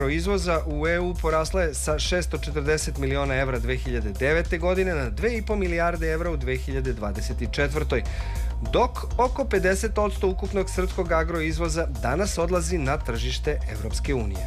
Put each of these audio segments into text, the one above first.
Izvoza u EU porasla je sa 640 miliona evra 2009. godine na 2,5 milijarde evra u 2024. Dok oko 50% ukupnog srpskog agroizvoza danas odlazi na tržište Evropske unije.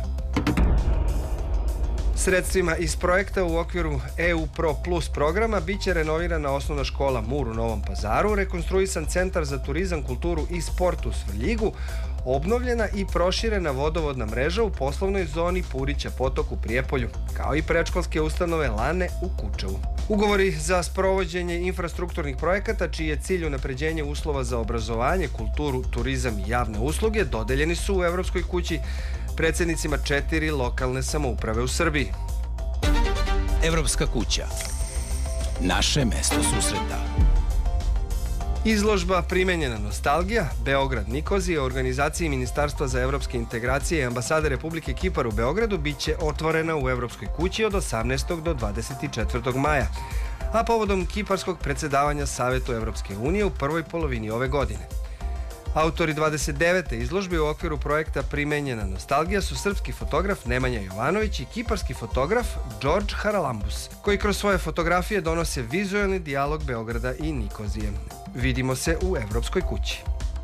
Sredstvima iz projekta u okviru EU Pro Plus programa biće renovirana osnovna škola Mur u Novom Pazaru, rekonstruisan centar za turizam, kulturu i sport u Svrljigu, obnovljena i proširena vodovodna mreža u poslovnoj zoni Purića Potok u Prijepolju, kao i predškolske ustanove Lane u Kučevu. Ugovori za sprovođenje infrastrukturnih projekata, čiji je cilj unapređenje uslova za obrazovanje, kulturu, turizam i javne usluge, dodeljeni su u Evropskoj kući predsjednicima 4 lokalne samouprave u Srbiji. Evropska kuća. Naše mesto susreta. Izložba Primenjena nostalgija, Beograd Nikozije, u organizaciji Ministarstva za evropske integracije i ambasade Republike Kipar u Beogradu biće otvorena u Evropskoj kući od 18. do 24. maja, a povodom kiparskog predsjedavanja Savetu Evropske unije u prvoj polovini ove godine. Autori 29. izložbe u okviru projekta Primenjena nostalgija su srpski fotograf Nemanja Jovanović i kiparski fotograf Đorđ Haralambus, koji kroz svoje fotografije donose vizualni dijalog Beograda i Nikozije. Vidimo se u Evropskoj kući.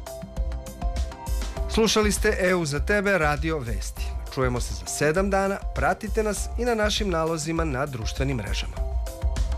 Slušali ste EU za tebe radio Vesti. Čujemo se za 7 dana, pratite nas i na našim nalozima na društvenim mrežama.